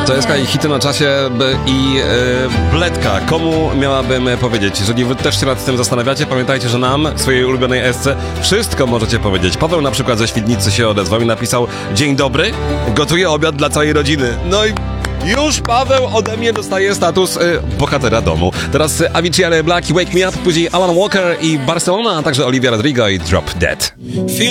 To jest hity na czasie i Bledka. Komu miałabym powiedzieć? Jeżeli wy też się nad tym zastanawiacie, pamiętajcie, że nam, swojej ulubionej esce, wszystko możecie powiedzieć. Paweł na przykład ze Świdnicy się odezwał i napisał: dzień dobry, gotuję obiad dla całej rodziny. No i już Paweł ode mnie dostaje status bohatera domu. Teraz Avicii Black i Wake Me Up, później Alan Walker i Barcelona, a także Olivia Rodrigo i Drop Dead.